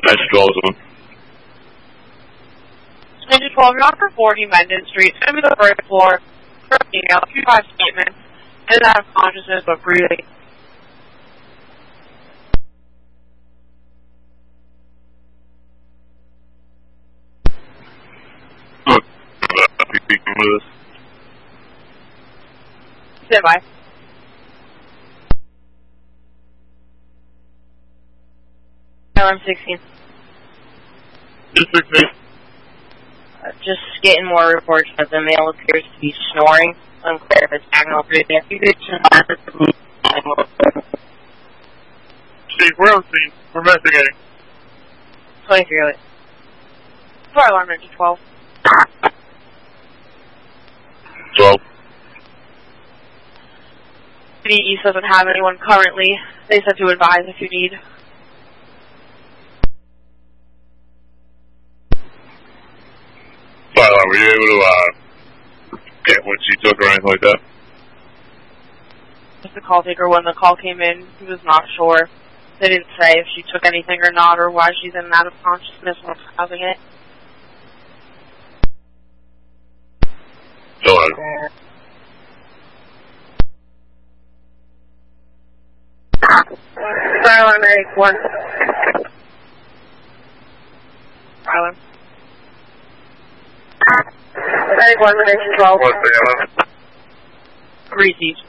That's 12 zone. Ninja 12, you're on for 40 Mendon Street. Send me the first floor. First email, 25 statements. Doesn't have consciousness, but breathing. Stand by. I'm 16. District 6. Just getting more reports that the male appears to be snoring. Unclear if it's agonal breathing. If you could Steve, we're on scene. We're investigating. 23 of it. Fire alarm engine 12. 12. The East doesn't have anyone currently. They said to advise if you need. Fire alarm, were you able to get what she took or anything like that? Just the call taker, when the call came in, he was not sure. They didn't say if she took anything or not, or why she's in and out of consciousness when causing it. Go ahead. Fire alarm, Eric 1. Fire alarm. Eric 1, Dimension 12. What's the Received.